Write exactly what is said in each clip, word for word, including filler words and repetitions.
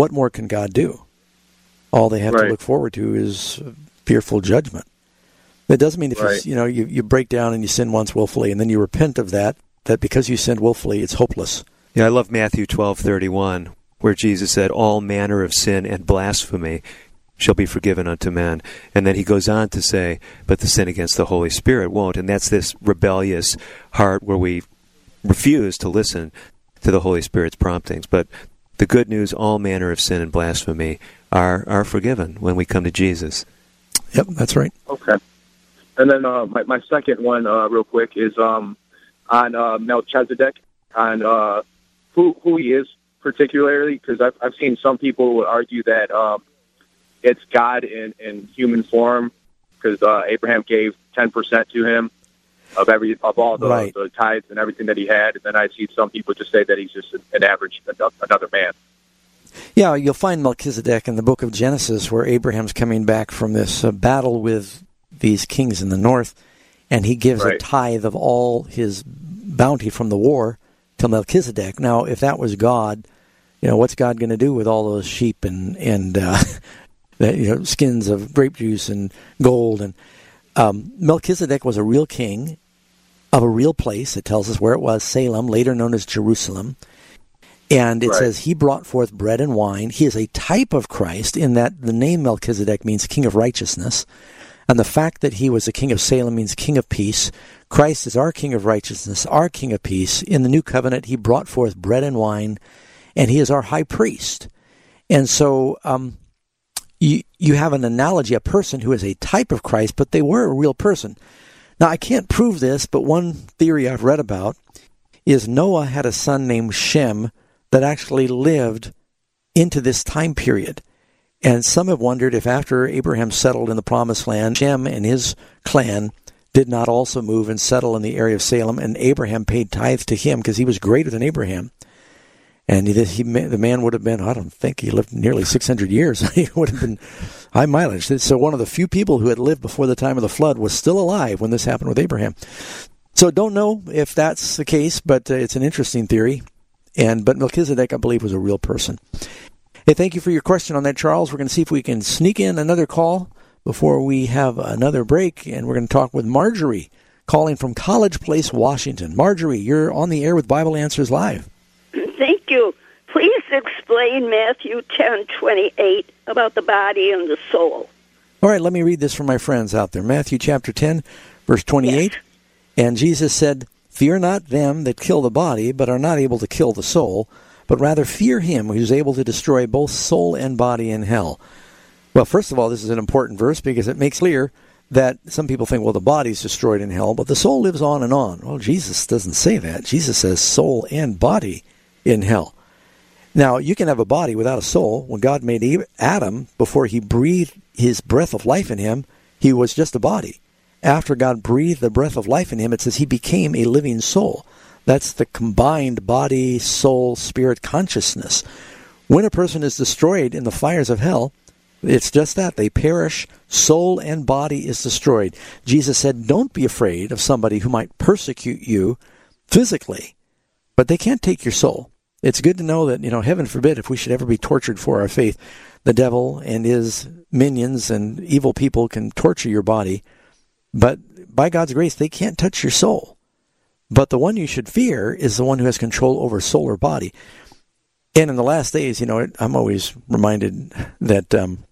what more can God do? All they have right. to look forward to is fearful judgment. That doesn't mean if right. you, you know you, you break down and you sin once willfully and then you repent of that, that because you sinned willfully, it's hopeless. Yeah, I love Matthew twelve thirty-one, where Jesus said, all manner of sin and blasphemy shall be forgiven unto men. And then he goes on to say, but the sin against the Holy Spirit won't. And that's this rebellious heart where we refuse to listen to the Holy Spirit's promptings. But the good news, all manner of sin and blasphemy are, are forgiven when we come to Jesus. Yep, that's right. Okay. And then uh, my, my second one, uh, real quick, is um, on uh, Melchizedek, on uh, who who he is particularly, because I've, I've seen some people would argue that um, it's God in, in human form, because uh, Abraham gave ten percent to him of every of all the, right. the tithes and everything that he had. And then I see some people just say that he's just an average, another man. Yeah, you'll find Melchizedek in the book of Genesis, where Abraham's coming back from this uh, battle with these kings in the north, and he gives right. a tithe of all his bounty from the war to Melchizedek. Now, if that was God, you know, what's God going to do with all those sheep and and uh, you know, skins of grape juice and gold? And um, Melchizedek was a real king of a real place. It tells us where it was, Salem, later known as Jerusalem. And it right. says he brought forth bread and wine. He is a type of Christ in that the name Melchizedek means king of righteousness. And the fact that he was the king of Salem means king of peace. Christ is our king of righteousness, our king of peace. In the new covenant, he brought forth bread and wine, and he is our high priest. And so um, you, you have an analogy, a person who is a type of Christ, but they were a real person. Now, I can't prove this, but one theory I've read about is Noah had a son named Shem that actually lived into this time period. And some have wondered if after Abraham settled in the Promised Land, Shem and his clan did not also move and settle in the area of Salem, and Abraham paid tithe to him because he was greater than Abraham. And he, he, the man would have been, I don't think, he lived nearly six hundred years. He would have been high mileage. So one of the few people who had lived before the time of the flood was still alive when this happened with Abraham. So don't know if that's the case, but uh, it's an interesting theory. And But Melchizedek, I believe, was a real person. Hey, thank you for your question on that, Charles. We're going to see if we can sneak in another call before we have another break, and we're going to talk with Marjorie, calling from College Place, Washington. Marjorie, you're on the air with Bible Answers Live. Thank you. Please explain Matthew ten twenty-eight about the body and the soul. All right, let me read this for my friends out there. Matthew chapter ten, verse twenty-eight. Yes. And Jesus said, "Fear not them that kill the body, but are not able to kill the soul, but rather fear him who is able to destroy both soul and body in hell." Well, first of all, this is an important verse because it makes clear that some people think, well, the body's destroyed in hell, but the soul lives on and on. Well, Jesus doesn't say that. Jesus says soul and body in hell. Now, you can have a body without a soul. When God made Adam, before he breathed his breath of life in him, he was just a body. After God breathed the breath of life in him, it says he became a living soul. That's the combined body, soul, spirit consciousness. When a person is destroyed in the fires of hell, it's just that. They perish. Soul and body is destroyed. Jesus said, don't be afraid of somebody who might persecute you physically, but they can't take your soul. It's good to know that, you know, heaven forbid if we should ever be tortured for our faith, the devil and his minions and evil people can torture your body, but by God's grace, they can't touch your soul. But the one you should fear is the one who has control over soul or body. And in the last days, you know, I'm always reminded that um,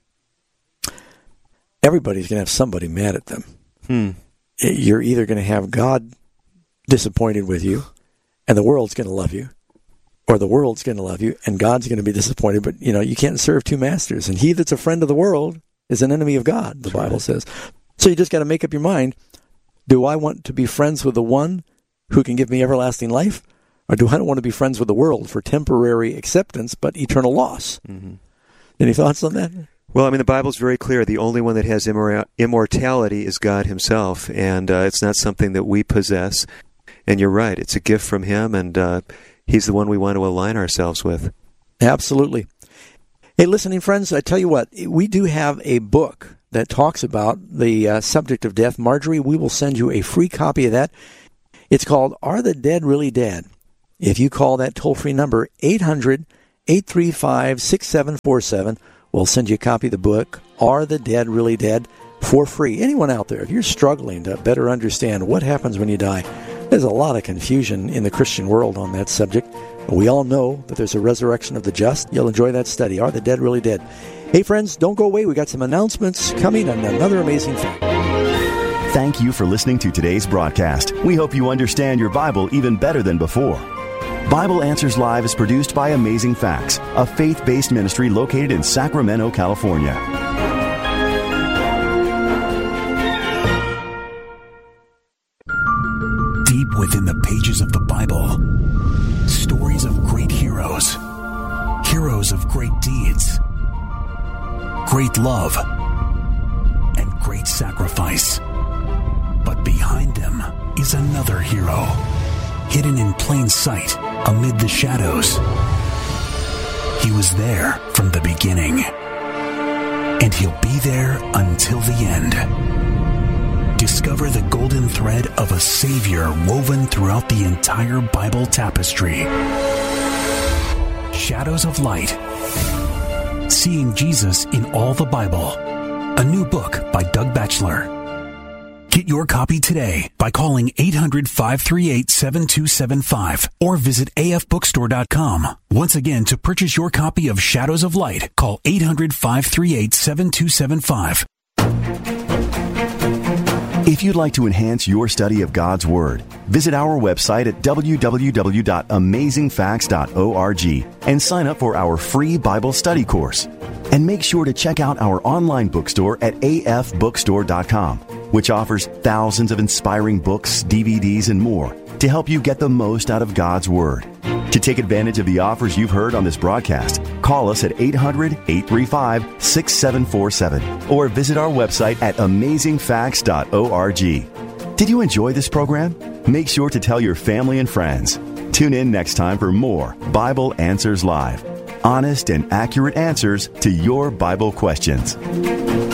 everybody's going to have somebody mad at them. Hmm. You're either going to have God disappointed with you, and the world's going to love you, or the world's going to love you, and God's going to be disappointed. But, you know, you can't serve two masters. And he that's a friend of the world is an enemy of God, the Bible says. So you just got to make up your mind, do I want to be friends with the one who can give me everlasting life? Or do I want to be friends with the world for temporary acceptance but eternal loss? Mm-hmm. Any thoughts on that? Well, I mean, the Bible's very clear. The only one that has immor- immortality is God himself, and uh, it's not something that we possess. And you're right, it's a gift from him, and uh, he's the one we want to align ourselves with. Absolutely. Hey, listening friends, I tell you what, we do have a book that talks about the uh, subject of death. Marjorie, we will send you a free copy of that. It's called Are the Dead Really Dead? If you call that toll-free number, eight hundred, eight three five, six seven four seven. We'll send you a copy of the book, Are the Dead Really Dead? For free. Anyone out there, if you're struggling to better understand what happens when you die, there's a lot of confusion in the Christian world on that subject. We all know that there's a resurrection of the just. You'll enjoy that study. Are the dead really dead? Hey, friends, don't go away. We got some announcements coming and another amazing thing. Thank you for listening to today's broadcast. We hope you understand your Bible even better than before. Bible Answers Live is produced by Amazing Facts, a faith-based ministry located in Sacramento, California. Deep within the pages of the Bible, stories of great heroes, heroes of great deeds, great love, and great sacrifice. But behind them is another hero, hidden in plain sight amid the shadows. He was there from the beginning, and he'll be there until the end. Discover the golden thread of a Savior woven throughout the entire Bible tapestry. Shadows of Light. Seeing Jesus in all the Bible. A new book by Doug Batchelor. Get your copy today by calling eight hundred, five three eight, seven two seven five or visit a f bookstore dot com. Once again, to purchase your copy of Shadows of Light, call eight hundred, five three eight, seven two seven five. If you'd like to enhance your study of God's Word, visit our website at w w w dot amazing facts dot org and sign up for our free Bible study course. And make sure to check out our online bookstore at a f bookstore dot com, which offers thousands of inspiring books, D V Ds, and more to help you get the most out of God's Word. To take advantage of the offers you've heard on this broadcast, call us at eight hundred, eight three five, six seven four seven or visit our website at amazing facts dot org. Did you enjoy this program? Make sure to tell your family and friends. Tune in next time for more Bible Answers Live. Honest and accurate answers to your Bible questions.